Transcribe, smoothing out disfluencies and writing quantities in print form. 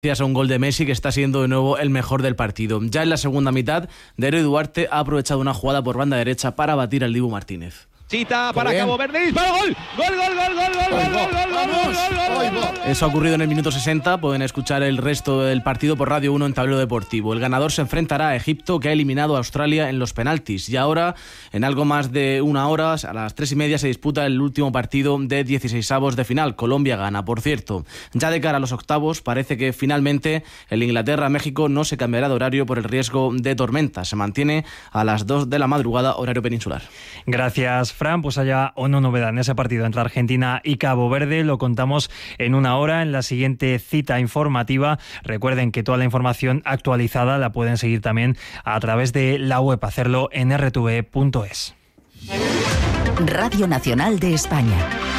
gracias a un gol de Messi, que está siendo de nuevo el mejor del partido. Ya en la segunda mitad, Darío Duarte ha aprovechado una jugada por banda derecha para batir al Dibu Martínez. Cita para Cabo Verde, disparo, gol. Eso ha ocurrido en el minuto 60. Pueden escuchar el resto del partido por Radio 1 en Tablero Deportivo. El ganador se enfrentará a Egipto, que ha eliminado a Australia en los penaltis. Y ahora, en algo más de una hora, a las 3:30, se disputa el último partido de 16avos de final. Colombia gana, por cierto. Ya de cara a los octavos, parece que finalmente el Inglaterra-México no se cambiará de horario por el riesgo de tormenta. Se mantiene a las 2 de la madrugada, horario peninsular. Gracias, Fran. Pues haya o no novedad en ese partido entre Argentina y Cabo Verde, lo contamos en una hora en la siguiente cita informativa. Recuerden que toda la información actualizada la pueden seguir también a través de la web, hacerlo en rtv.es. Radio Nacional de España.